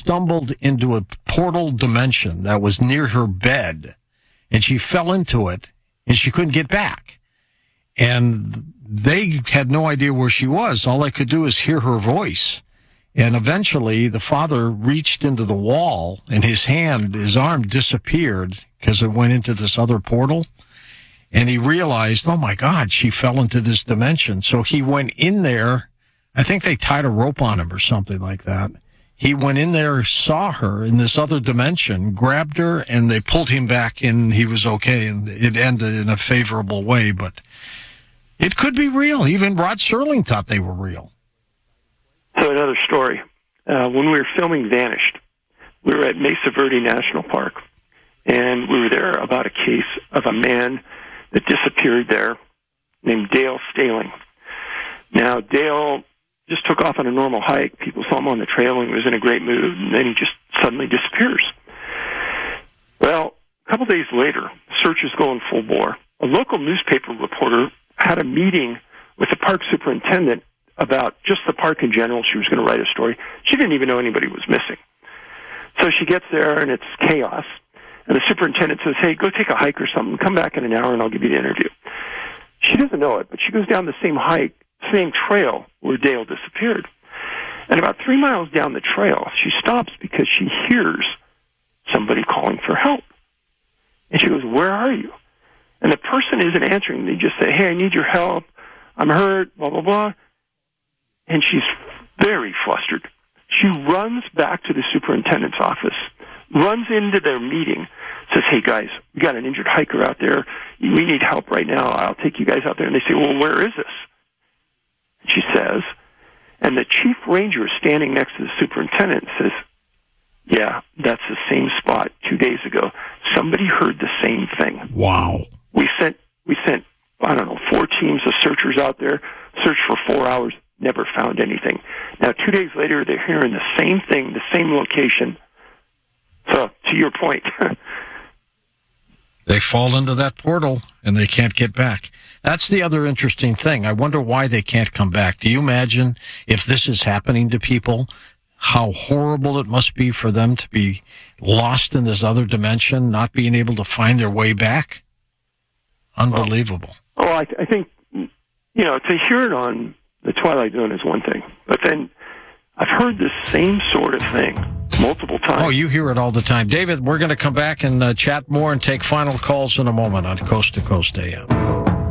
stumbled into a portal dimension that was near her bed, and she fell into it, and she couldn't get back. And they had no idea where she was. All they could do is hear her voice. And eventually, the father reached into the wall, and his arm disappeared because it went into this other portal. And he realized, oh, my God, she fell into this dimension. So he went in there. I think they tied a rope on him or something like that. He went in there, saw her in this other dimension, grabbed her, and they pulled him back in. He was okay, and it ended in a favorable way. But it could be real. Even Rod Serling thought they were real. So another story. When we were filming Vanished, we were at Mesa Verde National Park, and we were there about a case of a man that disappeared there named Dale Staling. Now, Dale just took off on a normal hike. People saw him on the trail, and he was in a great mood, and then he just suddenly disappears. Well, a couple days later, search is going full bore. A local newspaper reporter had a meeting with the park superintendent about just the park in general. She was going to write a story. She didn't even know anybody was missing. So she gets there, and it's chaos. And the superintendent says, hey, go take a hike or something. Come back in an hour, and I'll give you the interview. She doesn't know it, but she goes down the same hike, same trail where Dale disappeared. And about 3 miles down the trail, she stops because she hears somebody calling for help. And she goes, where are you? And the person isn't answering. They just say, hey, I need your help. I'm hurt, blah, blah, blah. And she's very flustered. She runs back to the superintendent's office, runs into their meeting, says, hey, guys, we got an injured hiker out there. We need help right now. I'll take you guys out there. And they say, well, where is this? She says, and the chief ranger is standing next to the superintendent and says, yeah, that's the same spot 2 days ago. Somebody heard the same thing. Wow. We sent, I don't know, 4 teams of searchers out there, searched for 4 hours, never found anything. Now, 2 days later, they're hearing the same thing, the same location. So, to your point. They fall into that portal, and they can't get back. That's the other interesting thing. I wonder why they can't come back. Do you imagine if this is happening to people, how horrible it must be for them to be lost in this other dimension, not being able to find their way back? Unbelievable. I think, to hear it on The Twilight Zone is one thing, but then I've heard the same sort of thing multiple times. Oh, you hear it all the time. David, we're going to come back and chat more and take final calls in a moment on Coast to Coast AM.